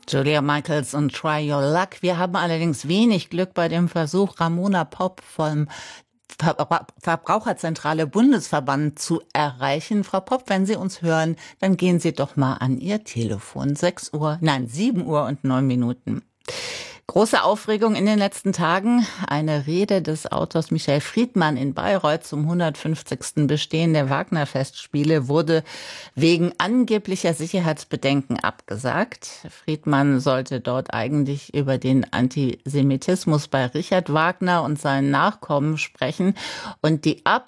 Julia Michaels und Try Your Luck. Wir haben allerdings wenig Glück bei dem Versuch, Ramona Popp vom Verbraucherzentrale Bundesverband zu erreichen. Frau Popp, wenn Sie uns hören, dann gehen Sie doch mal an Ihr Telefon. 7 Uhr und 9 Minuten. Große Aufregung in den letzten Tagen. Eine Rede des Autors Michel Friedmann in Bayreuth zum 150. Bestehen der Wagner-Festspiele wurde wegen angeblicher Sicherheitsbedenken abgesagt. Friedmann sollte dort eigentlich über den Antisemitismus bei Richard Wagner und seinen Nachkommen sprechen. Und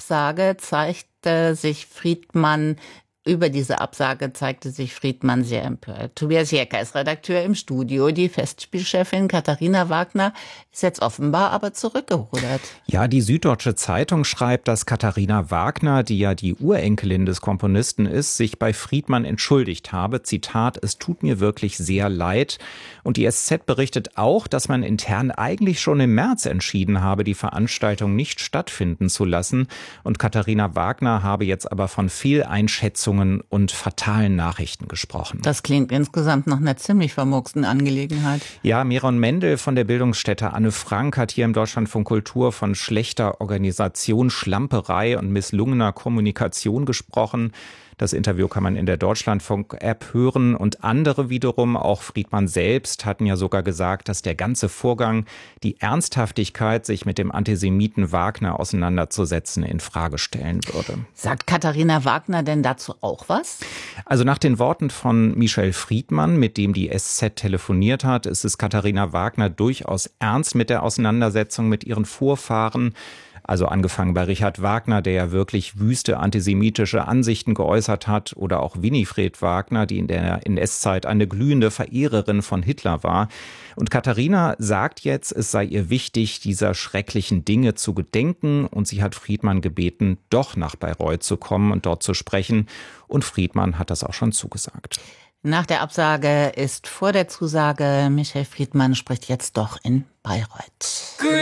über diese Absage zeigte sich Friedmann sehr empört. Tobias Jäcker ist Redakteur im Studio. Die Festspielchefin Katharina Wagner ist jetzt offenbar aber zurückgerudert. Ja, die Süddeutsche Zeitung schreibt, dass Katharina Wagner, die ja die Urenkelin des Komponisten ist, sich bei Friedmann entschuldigt habe. Zitat, es tut mir wirklich sehr leid. Und die SZ berichtet auch, dass man intern eigentlich schon im März entschieden habe, die Veranstaltung nicht stattfinden zu lassen. Und Katharina Wagner habe jetzt aber von Fehleinschätzungen und fatalen Nachrichten gesprochen. Das klingt insgesamt nach einer ziemlich vermurksten Angelegenheit. Ja, Miron Mendel von der Bildungsstätte Anne Frank hat hier im Deutschlandfunk Kultur von schlechter Organisation, Schlamperei und misslungener Kommunikation gesprochen. Das Interview kann man in der Deutschlandfunk-App hören und andere wiederum, auch Friedmann selbst, hatten ja sogar gesagt, dass der ganze Vorgang die Ernsthaftigkeit, sich mit dem Antisemiten Wagner auseinanderzusetzen, in Frage stellen würde. Sagt Katharina Wagner denn dazu auch was? Also nach den Worten von Michel Friedmann, mit dem die SZ telefoniert hat, ist es Katharina Wagner durchaus ernst mit der Auseinandersetzung mit ihren Vorfahren. Also angefangen bei Richard Wagner, der ja wirklich wüste antisemitische Ansichten geäußert hat, oder auch Winifred Wagner, die in der NS-Zeit eine glühende Verehrerin von Hitler war. Und Katharina sagt jetzt, es sei ihr wichtig, dieser schrecklichen Dinge zu gedenken. Und sie hat Friedmann gebeten, doch nach Bayreuth zu kommen und dort zu sprechen. Und Friedmann hat das auch schon zugesagt. Nach der Absage ist vor der Zusage. Michel Friedmann spricht jetzt doch in Bayreuth.